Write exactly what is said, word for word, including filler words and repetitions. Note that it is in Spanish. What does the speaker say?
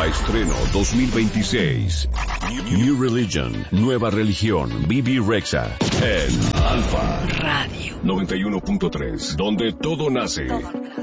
Nueva estreno dos mil veintiséis. New Religion, nueva religión, Bibi Rexha, en Alfa Radio noventa y uno punto tres, donde todo nace.